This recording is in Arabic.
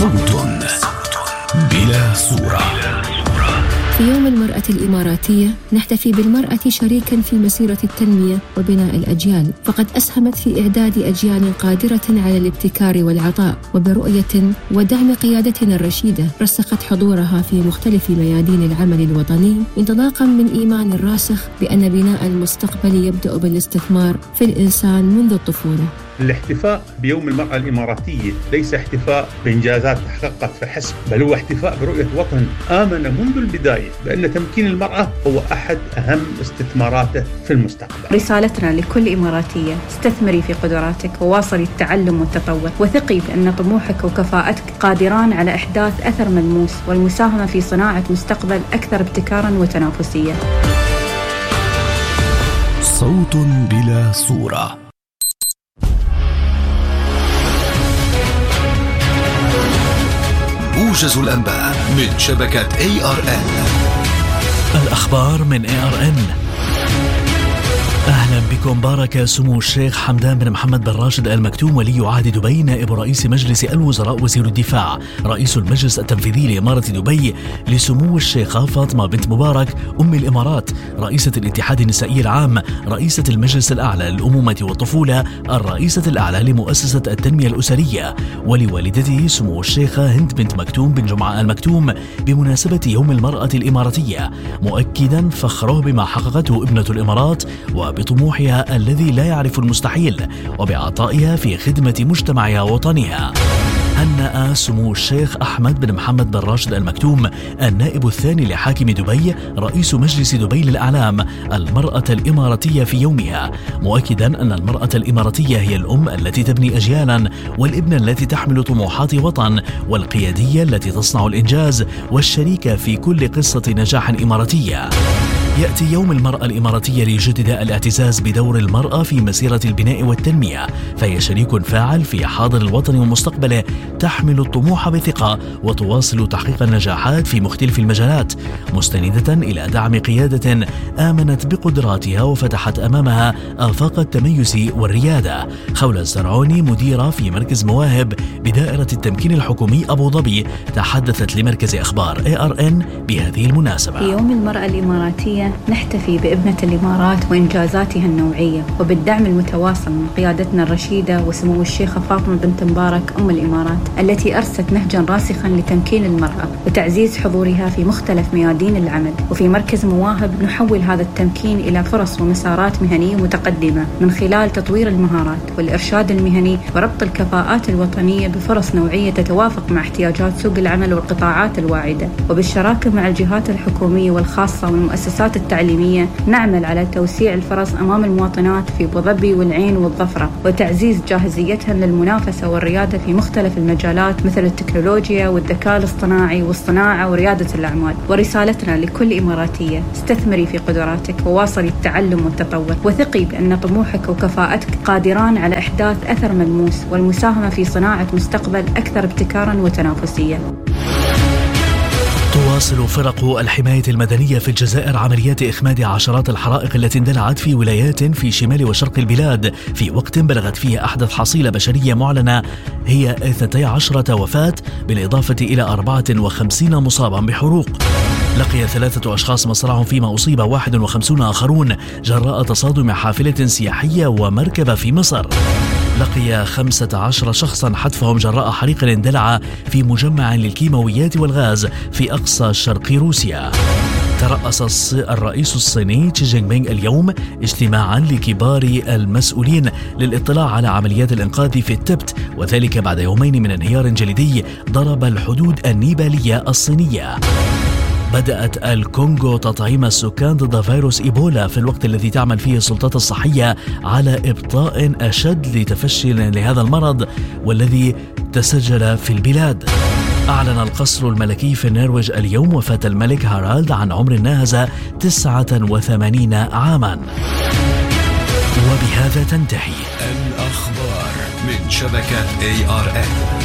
صوت بلا صورة. في يوم المرأة الإماراتية نحتفي بالمرأة شريكاً في مسيرة التنمية وبناء الأجيال، فقد أسهمت في إعداد أجيال قادرة على الابتكار والعطاء، وبرؤية ودعم قيادتنا الرشيدة رسخت حضورها في مختلف ميادين العمل الوطني، انطلاقاً من إيمان راسخ بأن بناء المستقبل يبدأ بالاستثمار في الإنسان منذ الطفولة. الاحتفاء بيوم المرأة الإماراتية ليس احتفاء بإنجازات تحققت فحسب، بل هو احتفاء برؤية وطن آمن منذ البداية بأن تمكين المرأة هو أحد أهم استثماراته في المستقبل. رسالتنا لكل إماراتية: استثمري في قدراتك وواصلي التعلم والتطور، وثقي بأن طموحك وكفاءتك قادران على إحداث أثر ملموس والمساهمة في صناعة مستقبل أكثر ابتكاراً وتنافسية. صوت بلا صورة. موجز الأنباء من شبكة ARN. الأخبار من ARN. أهلا بكم. بارك سمو الشيخ حمدان بن محمد بن راشد آل مكتوم ولي عهد دبي نائب رئيس مجلس الوزراء وزير الدفاع رئيس المجلس التنفيذي لإمارة دبي لسمو الشيخة فاطمة بنت مبارك أم الإمارات رئيسة الاتحاد النسائي العام رئيسة المجلس الأعلى للأمومة والطفولة الرئيسة الأعلى لمؤسسة التنمية الأسرية ولوالدته سمو الشيخة هند بنت مكتوم بن جمعة آل مكتوم بمناسبة يوم المرأة الإماراتية، مؤكدا فخره بما حققته ابنة الإمارات وبطموحها الذي لا يعرف المستحيل وبعطائها في خدمة مجتمعها ووطنها. هنأ سمو الشيخ أحمد بن محمد بن راشد آل مكتوم النائب الثاني لحاكم دبي رئيس مجلس دبي للإعلام المرأة الإماراتية في يومها، مؤكدا أن المرأة الإماراتية هي الأم التي تبني أجيالا، والابنة التي تحمل طموحات وطن، والقيادية التي تصنع الإنجاز، والشريكة في كل قصة نجاح إماراتية. يأتي يوم المرأة الإماراتية ليجدد الاعتزاز بدور المرأة في مسيرة البناء والتنمية، فهي شريك فاعل في حاضر الوطن ومستقبله، تحمل الطموح بثقة وتواصل تحقيق النجاحات في مختلف المجالات، مستندة إلى دعم قيادة آمنت بقدراتها وفتحت أمامها آفاق التميز والريادة. خولة الزرعوني مديرة في مركز مواهب بدائرة التمكين الحكومي أبو ظبي تحدثت لمركز أخبار ARN بهذه المناسبة. في يوم المرأة الإماراتية نحتفي بابنة الإمارات وإنجازاتها النوعية وبالدعم المتواصل من قيادتنا الرشيدة وسمو الشيخة فاطمة بنت مبارك أم الإمارات التي أرست نهجا راسخا لتمكين المرأة وتعزيز حضورها في مختلف ميادين العمل. وفي مركز مواهب نحول هذا التمكين إلى فرص ومسارات مهنية متقدمة من خلال تطوير المهارات والإرشاد المهني وربط الكفاءات الوطنية بفرص نوعية تتوافق مع احتياجات سوق العمل والقطاعات الواعدة، وبالشراكة مع الجهات الحكومية والخاصة والمؤسسات التعليمية نعمل على توسيع الفرص أمام المواطنات في أبو ظبي والعين والظفرة وتعزيز جاهزيتهم للمنافسة والريادة في مختلف المجالات مثل التكنولوجيا والذكاء الاصطناعي والصناعة وريادة الأعمال. ورسالتنا لكل إماراتية: استثمري في قدراتك وواصلي التعلم والتطور، وثقي بأن طموحك وكفاءتك قادران على إحداث أثر ملموس والمساهمة في صناعة مستقبل أكثر ابتكارا وتنافسية. تواصل فرق الحماية المدنية في الجزائر عمليات إخماد عشرات الحرائق التي اندلعت في ولايات في شمال وشرق البلاد في وقت بلغت فيه أحدث حصيلة بشرية معلنة هي 12 وفاة بالإضافة إلى 54 مصابا بحروق. لقي 3 أشخاص مصرعهم فيما أصيب 51 آخرون جراء تصادم حافلة سياحية ومركبة في مصر. لقي 15 شخصا حتفهم جراء حريق اندلع في مجمع للكيماويات والغاز في أقصى شرق روسيا. ترأس الرئيس الصيني شي جين بينغ اليوم اجتماعا لكبار المسؤولين للاطلاع على عمليات الإنقاذ في التبت، وذلك بعد يومين من انهيار جليدي ضرب الحدود النيبالية الصينية. بدأت الكونغو تطعيم السكان ضد فيروس إيبولا في الوقت الذي تعمل فيه السلطات الصحية على إبطاء أشد لتفشي لهذا المرض والذي تسجل في البلاد. أعلن القصر الملكي في النرويج اليوم وفاة الملك هارالد عن عمر ناهز 89 عاما. وبهذا تنتهي الأخبار من شبكة ARN.